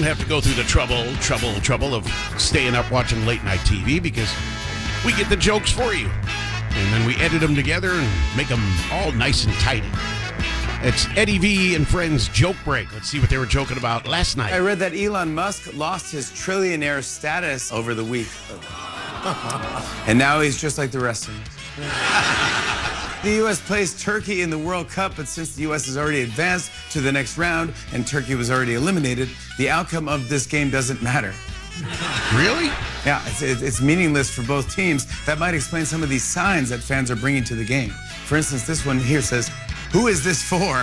have to go through the trouble of staying up watching late night TV because we get the jokes for you. And then we edit them together and make them all nice and tidy. It's Eddie V and Friends Joke Break. Let's see what they were joking about last night. I read that Elon Musk lost his trillionaire status over the week. And now he's just like the rest of us. The U.S. plays Turkey in the World Cup, but since the U.S. has already advanced to the next round and Turkey was already eliminated, the outcome of this game doesn't matter. Really? Yeah, it's meaningless for both teams. That might explain some of these signs that fans are bringing to the game. For instance, this one here says, "Who is this for?"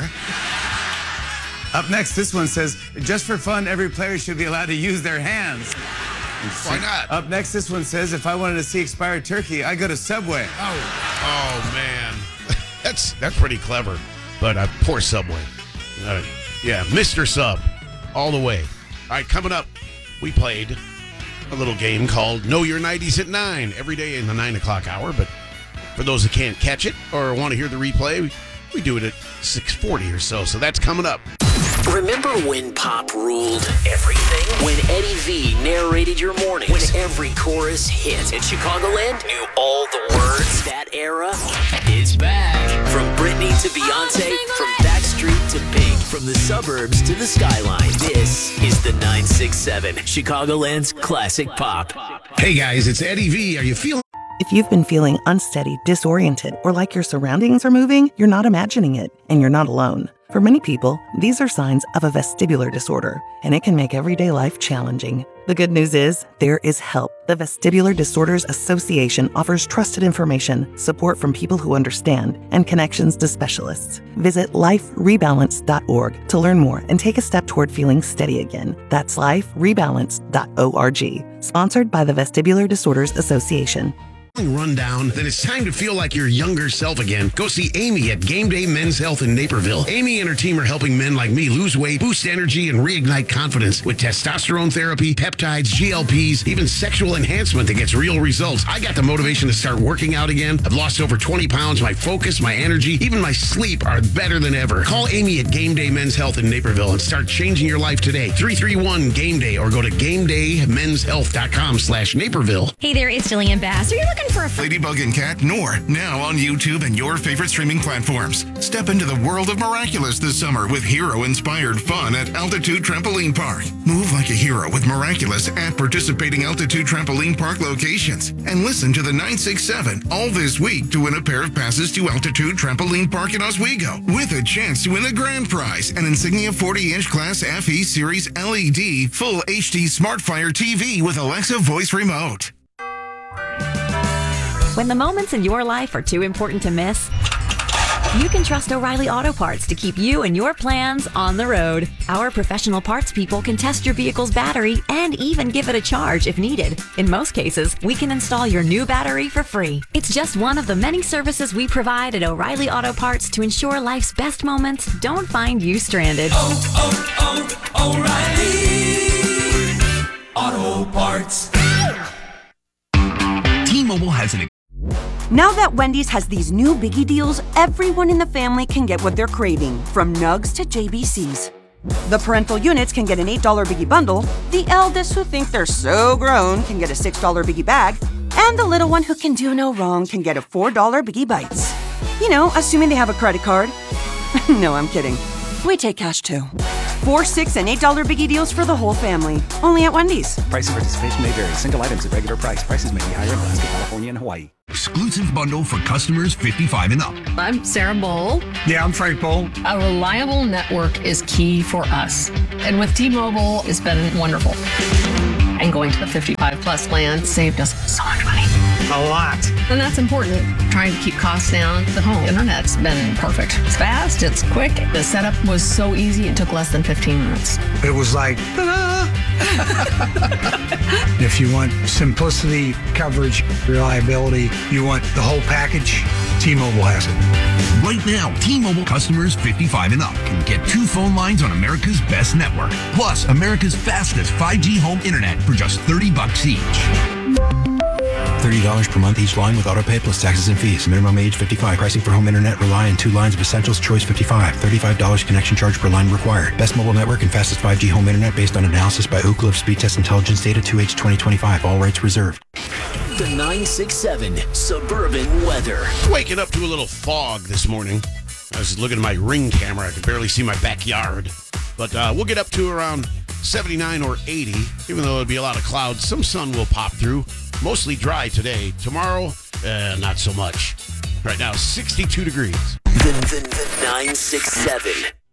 Up next, this one says, "Just for fun, every player should be allowed to use their hands." Why not? Up next, this one says, "If I wanted to see expired turkey, I go to Subway." Oh man. That's pretty clever. But poor Subway. Yeah, Mr. Sub. All the way. All right, coming up, we played a little game called Know Your 90s at 9 every day in the 9 o'clock hour. But for those that can't catch it or want to hear the replay, we do it at 6:40 or so. So that's coming up. Remember when pop ruled everything? When Eddie V narrated your mornings? When every chorus hit? And Chicagoland knew all the words? That era is back. From Britney to Beyonce, from Backstreet to Pink, from the suburbs to the skyline, this is the 967, Chicagoland's classic pop. Hey guys, it's Eddie V. Are you feeling? If you've been feeling unsteady, disoriented, or like your surroundings are moving, you're not imagining it, and you're not alone. For many people, these are signs of a vestibular disorder, and it can make everyday life challenging. The good news is, there is help. The Vestibular Disorders Association offers trusted information, support from people who understand, and connections to specialists. Visit liferebalance.org to learn more and take a step toward feeling steady again. That's liferebalance.org. Sponsored by the Vestibular Disorders Association. Rundown, then it's time to feel like your younger self again. Go see Amy at Game Day Men's Health in Naperville. Amy and her team are helping men like me lose weight, boost energy, and reignite confidence with testosterone therapy, peptides, GLPs, even sexual enhancement that gets real results. I got the motivation to start working out again. I've lost over 20 pounds. My focus, my energy, even my sleep are better than ever. Call Amy at Game Day Men's Health in Naperville and start changing your life today. 331-GAME-DAY or go to GameDayMen'sHealth.com/Naperville. Hey there, it's Jillian Bass. Are you looking for a Ladybug and Cat Noor, now on YouTube and your favorite streaming platforms. Step into the world of Miraculous this summer with hero-inspired fun at Altitude Trampoline Park. Move like a hero with Miraculous at participating Altitude Trampoline Park locations. And listen to the 967 all this week to win a pair of passes to Altitude Trampoline Park in Oswego with a chance to win a grand prize, an Insignia 40-inch Class FE Series LED Full HD SmartFire TV with Alexa voice remote. When the moments in your life are too important to miss, you can trust O'Reilly Auto Parts to keep you and your plans on the road. Our professional parts people can test your vehicle's battery and even give it a charge if needed. In most cases, we can install your new battery for free. It's just one of the many services we provide at O'Reilly Auto Parts to ensure life's best moments don't find you stranded. O'Reilly Auto Parts. T-Mobile has an... Now that Wendy's has these new biggie deals, everyone in the family can get what they're craving, from nugs to JBCs. The parental units can get an $8 biggie bundle, the eldest who think they're so grown can get a $6 biggie bag, and the little one who can do no wrong can get a $4 biggie bites. You know, assuming they have a credit card. No, I'm kidding. We take cash too. 4, 6, and $8 biggie deals for the whole family. Only at Wendy's. Price and participation may vary. Single items at regular price. Prices may be higher in Alaska, California, and Hawaii. Exclusive bundle for customers 55 and up. I'm Sarah Bowl. Yeah, I'm Frank Bowl. A reliable network is key for us. And with T-Mobile, it's been wonderful. And going to the 55 plus plan saved us so much money. A lot. And that's important. Trying to keep costs down. The home internet's been perfect. It's fast, it's quick. The setup was so easy, it took less than 15 minutes. It was like, ta-da! If you want simplicity, coverage, reliability, you want the whole package, T-Mobile has it. Right now, T-Mobile customers 55 and up can get 2 phone lines on America's best network, plus America's fastest 5G home internet for just $30 each. $30 per month each line with autopay plus taxes and fees. Minimum age 55. Pricing for home internet rely on 2 lines of Essentials Choice 55. $35 connection charge per line required. Best mobile network and fastest 5G home internet based on analysis by Ookla of Speed Test Intelligence data 2H 2025. All rights reserved. The 967 Suburban Weather. Waking up to a little fog this morning. I was looking at my Ring camera. I could barely see my backyard. But we'll get up to around 79 or 80, even though it'll be a lot of clouds. Some sun will pop through. Mostly dry today. Tomorrow, not so much. Right now, 62 degrees. The 967